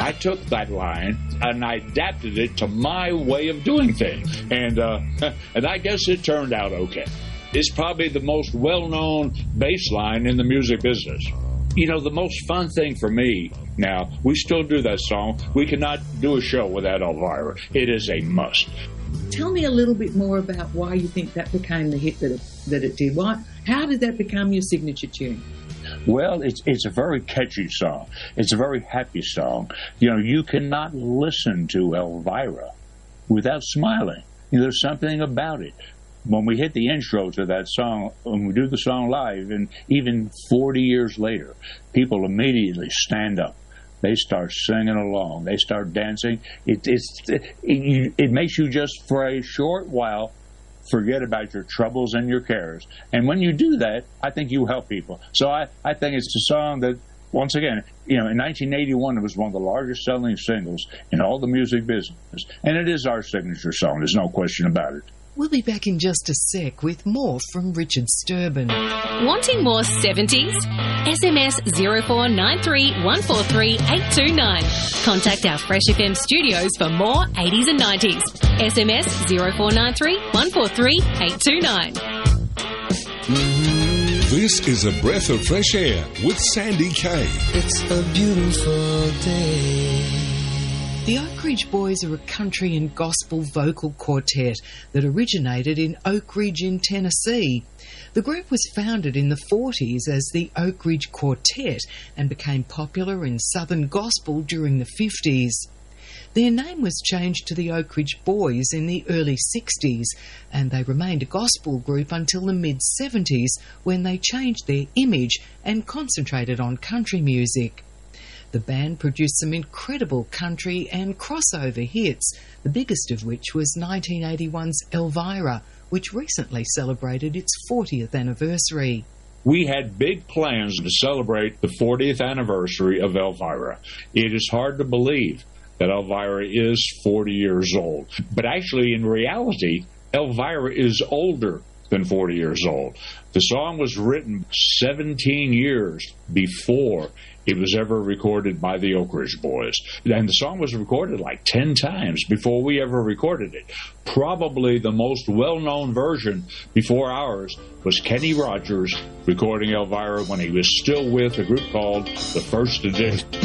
I took that line and I adapted it to my way of doing things. And I guess it turned out okay. It's probably the most well-known bass line in the music business. You know, the most fun thing for me now, we still do that song. We cannot do a show without Elvira. It is a must. Tell me a little bit more about why you think that became the hit that it did. How did that become your signature tune? Well, it's a very catchy song. It's a very happy song. You know, you cannot listen to Elvira without smiling. You know, there's something about it. When we hit the intro to that song, when we do the song live, and even 40 years later, people immediately stand up. They start singing along. They start dancing. It makes you just, for a short while, forget about your troubles and your cares. And when you do that, I think you help people. So I think it's a song that, once again, you know, in 1981, it was one of the largest selling singles in all the music business. And it is our signature song. There's no question about it. We'll be back in just a sec with more from Richard Sturban. Wanting more 70s? SMS 0493 143 829. Contact our Fresh FM studios for more 80s and 90s. SMS 0493 143 829. This is a breath of fresh air with Sandy Kay. It's a beautiful day. The Oak Ridge Boys are a country and gospel vocal quartet that originated in Oak Ridge in Tennessee. The group was founded in the 40s as the Oak Ridge Quartet and became popular in Southern gospel during the 50s. Their name was changed to the Oak Ridge Boys in the early 60s, and they remained a gospel group until the mid-70s when they changed their image and concentrated on country music. The band produced some incredible country and crossover hits, the biggest of which was 1981's Elvira, which recently celebrated its 40th anniversary. We had big plans to celebrate the 40th anniversary of Elvira. It is hard to believe that Elvira is 40 years old. But actually, in reality, Elvira is older than 40 years old. The song was written 17 years before it was ever recorded by the Oak Ridge Boys. And the song was recorded like 10 times before we ever recorded it. Probably the most well-known version before ours was Kenny Rogers recording Elvira when he was still with a group called The First Edition.